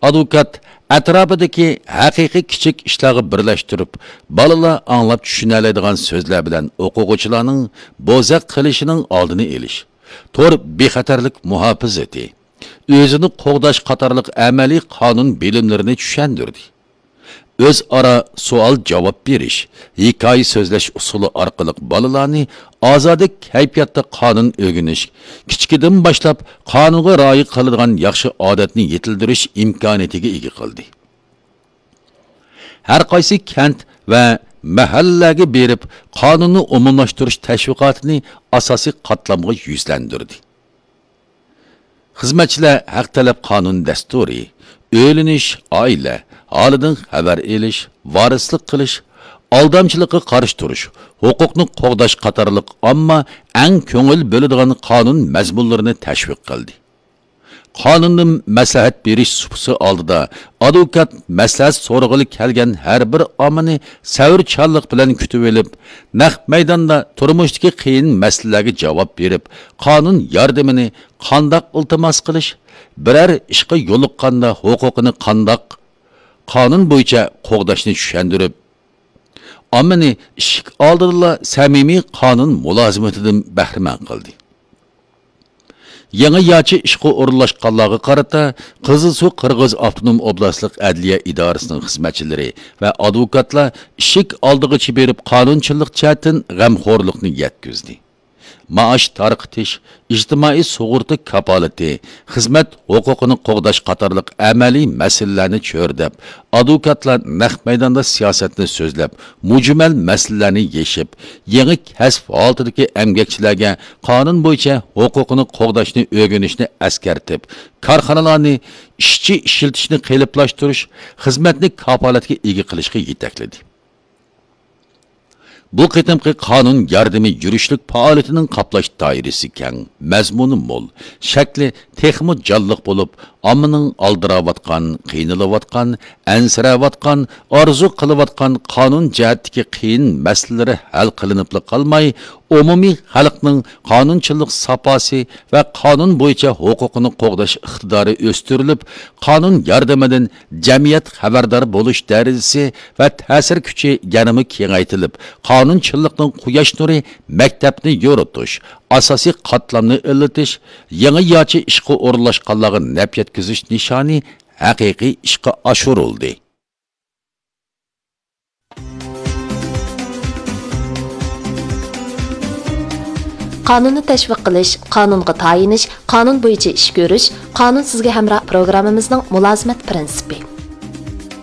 advokat atrofidagi haqiqiy kichik ishlarni birlashtirib, bolalar anglab tushunadigan so'zlar bilan o'quvchilarning bo'zaq qilishining oldini olish, tor bexatarlik muhofazati, o'zini qo'g'dash qatorliq amaliy qonun bilimlarini tushundirdi. O'zaro savol-javob berish, hikoya so'zlash usuli orqali bolalarni ozoda kayfiyatda qonun o'rganish, kichkidan boshlab qonunga rioya qiladigan yaxshi odatni yetildirish imkoniyatiga ega qildi. Har qaysi kent va mahallaga berib qonunni umumlashtirish tashviqotini asosiy qatlamga yuzlandirdi. Xizmatchilar haq talab qonun dasturi, o'linish, oila holidan xabar elish, varislik qilish, aldamchilikqa qarshi turish, huquqni qo'g'dash qatorliq ammo eng ko'ngil bo'ladigan qonun mazmunlarini tashviq qildi. Qonunning maslahat berish supsi oldida advokat maslahat so'rag'ili kelgan har bir omani savrchanlik bilan kutib olib, naq maydonda turmushdagi qiyin masalalarga javob berib, qonun yordamini qandoq iltimos qilish, biror ishga yo'liqqanda huquqini qandoq qonun bo'yicha qo'g'dashni tushundirib, ommani ishik oldida samimiy qonun mulozimatidan bahramand qildi. Yangi yochi ishga o'rinlashganlarga qarata Qizilsuv Qirg'iz avtonom oblastlik adliya idorasining xizmatchilari va advokatlar ishik oldig'ichi berib qonunchilik jihatdan g'amxo'rlikni yetkazdi. Maosh tarqitish, ijtimoiy sug'urta kapolati, xizmat huquqini qo'g'dash qatorliq amaliy masalalarni cho'rdab, advokatlar naq maydonda siyosatni so'zlab, mujmal masalalarni yechib, yangi kasb holatidagi emgakchilarga qonun bo'yicha huquqini qo'g'dashni o'rganishni askartib, korxonalarni ishchi ishiltishni qiyinlashtirish, xizmatni kapolatga ega qilishga yetakladi. Bu qitimqi qonun yordami yurishlik faoliyatining qaplash doirasi keng, mazmuni mo'l, shakli texmi jonliq bo'lib, ommaning aldiravotgan, qiynalayotgan, ansirayotgan, orzu qilayotgan qonun jihatdagi qiyin masalalari hal qilinib qolmay, umumiy xalqning qonunchilik saposi va qonun bo'yicha huquqini qo'g'dash iqtidori o'stirilib, qonun yordamidan jamiyat xabardor bo'lish darajasi va ta'sir kuchi yanada kengaytirilib, qonunchilikning quyosh nuri maktabni yoritish, asosiy qatlamni illatish, yangi yochi ishga o'rinlashganlarga naf yetkazish nishoni haqiqiy ishga oshirildi. Qonunni tashviq qilish, qonunga tayinish, qonun bo'yicha ish ko'rish, qonun sizga hamroh programmamizning mulozimat prinsipi.